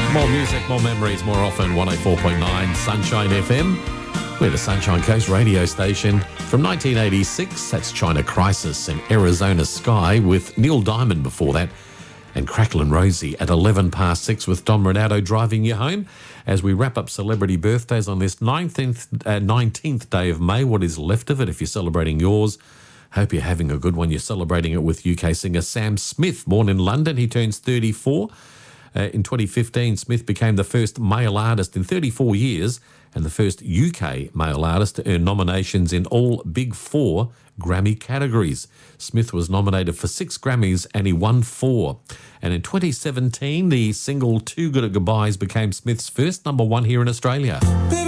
More music, more memories, more often. 104.9 Sunshine FM. We're the Sunshine Coast radio station. From 1986, that's China Crisis and Arizona Sky with Neil Diamond before that. And Cracklin' Rosie at 11 past 6 with Don Renato driving you home as we wrap up celebrity birthdays on this 19th day of May. What is left of it if you're celebrating yours? Hope you're having a good one. You're celebrating it with UK singer Sam Smith, born in London. He turns 34. In 2015, Smith became the first male artist in 34 years and the first UK male artist to earn nominations in all Big Four Grammy categories. Smith was nominated for 6 Grammys and he won 4. And in 2017, the single Too Good at Goodbyes became Smith's first #1 here in Australia.